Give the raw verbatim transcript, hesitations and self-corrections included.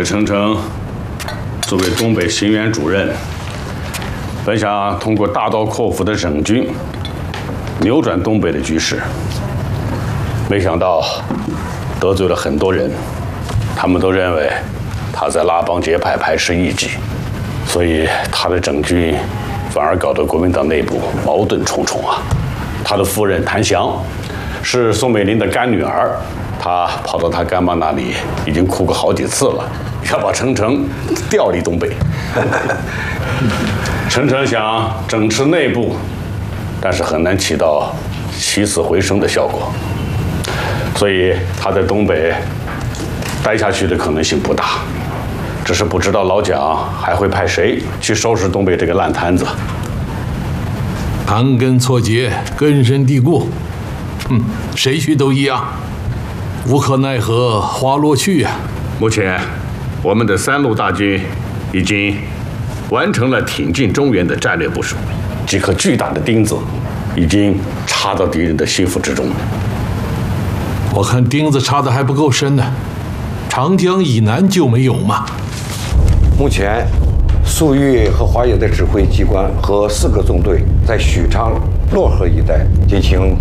程程作为东北行辕主任，本想通过大刀阔斧的整军，扭转东北的局势，没想到得罪了很多人，他们都认为他在拉帮结派、排斥异己，所以他的整军反而搞得国民党内部矛盾重重啊。他的夫人谭翔是宋美龄的干女儿，他跑到他干妈那里已经哭过好几次了，要把程程调离东北。程程想整治内部，但是很难起到起死回生的效果，所以他在东北待下去的可能性不大。只是不知道老蒋还会派谁去收拾东北这个烂摊子。 盘根错节，根深蒂固，嗯，谁去都一样，无可奈何花落去呀、啊。 目前，我们的三路大军已经完成了挺进中原的战略部署，几颗巨大的钉子已经插到敌人的心腹之中。 我看钉子插的还不够深呢，长江以南就没有吗？ 目前，粟裕和华野的指挥机关和四个纵队在许昌、漯河一带进行